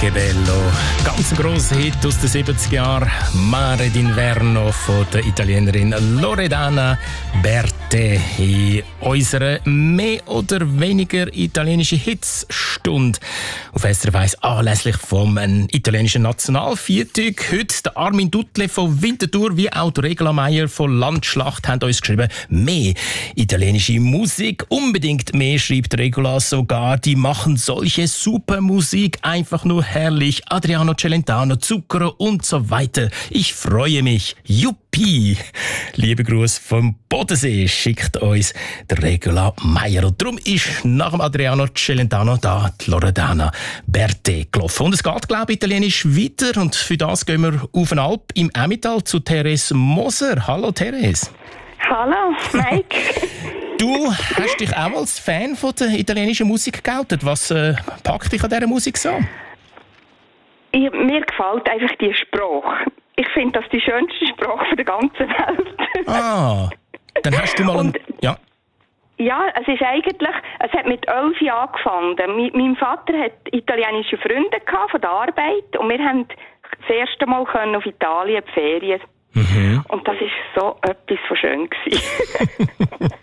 Che bello, ganz ein grosser Hit aus den 70er Jahren. Mare d'Inverno von der Italienerin Loredana Bertè in unserer mehr oder weniger italienischen Hitsstunde auf SRF 1 anlässlich vom italienischen Nationalviertag. Heute der Armin Dutle von Winterthur wie auch der Regula Meyer von Landschlacht haben uns geschrieben, mehr italienische Musik, unbedingt mehr, schreibt Regula sogar. Die machen solche super Musik, einfach nur herrlich. Adriano Celentano, Zucchero und so weiter. Ich freue mich. Juppie! Liebe Gruß vom Bodensee schickt uns der Regula Meyer. Und darum ist nach dem Adriano Celentano da die Loredana Bertè gelaufen. Und es geht, glaube ich, italienisch weiter. Und für das gehen wir auf den Alp im Emmental zu Therese Moser. Hallo Therese. Hallo Mike. Du hast dich auch als Fan von der italienischen Musik geoutet. Was packt dich an dieser Musik so? Mir gefällt einfach die Sprache. Ich finde das die schönste Sprache für die ganze Welt. Ah, dann hast du mal ja. Ja, es hat mit 11 Jahren angefangen. Mein Vater hat italienische Freunde von der Arbeit und wir haben das erste Mal auf Italien die Ferien. Mhm. Und das war so etwas von schön gewesen.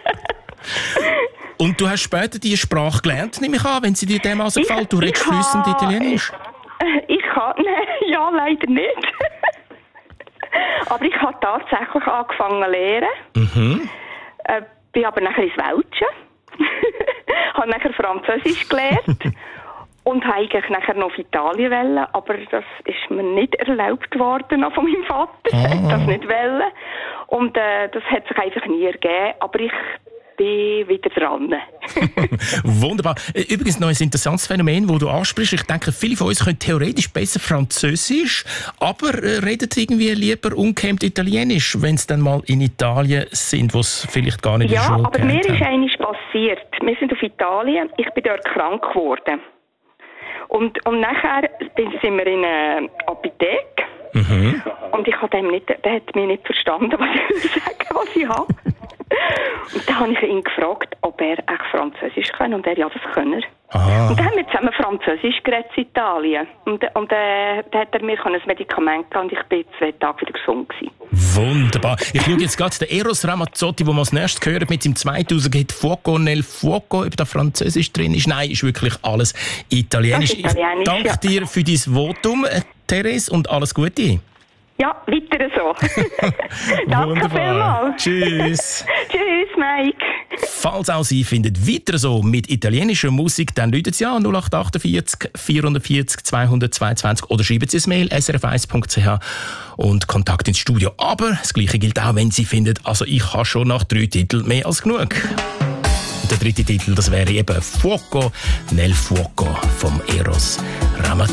Und du hast später diese Sprache gelernt, nehme ich an, wenn sie dir dermaßen gefällt. Du redest fließend Italienisch. Ich kann, ja, leider nicht. Aber ich habe tatsächlich angefangen zu lernen. Mhm. Bin aber nachher ins Welschen. Habe nachher Französisch gelernt. Und habe eigentlich nachher noch auf Italien wollen. Aber das ist mir nicht erlaubt worden von meinem Vater. Er hat das nicht wollen. Und das hat sich einfach nie ergeben. Aber ich bin wieder dran. Wunderbar. Übrigens noch ein interessantes Phänomen, das du ansprichst. Ich denke, viele von uns können theoretisch besser Französisch, aber reden irgendwie lieber ungekämmt Italienisch, wenn sie dann mal in Italien sind, wo es vielleicht gar nicht in der Schule aber mir ist eines passiert. Wir sind auf Italien, ich bin dort krank geworden. Und nachher sind wir in einer Apotheke. Mhm. Und der hat mich nicht verstanden, was ich habe. Und dann habe ich ihn gefragt, ob er echt Französisch kann. Und er, ja, das kann er. Ah. Und dann haben wir zusammen Französisch geredet in Italien. Und dann hat er mir ein Medikament gegeben und ich bin 2 Tage wieder gesund gewesen. Wunderbar. Ich schaue jetzt gerade den Eros Ramazzotti, den wir als nächstes hören, mit seinem 2000 Hit «Fuoco nel Fuoco», ob da Französisch drin ist. Nein, ist wirklich alles Italienisch. Ich danke dir für dein Votum, Therese, und alles Gute. Ja, weiter so. Danke vielmals. Tschüss. Tschüss, Mike. Falls auch Sie finden weiter so mit italienischer Musik, dann rufen Sie an 0848 440 222 oder schreiben Sie ein Mail srf1.ch und Kontakt ins Studio. Aber das Gleiche gilt auch, wenn Sie finden, also ich habe schon nach 3 Titeln mehr als genug. Der 3. Titel, das wäre eben «Fuoco nel Fuoco» vom Eros Ramazzotti.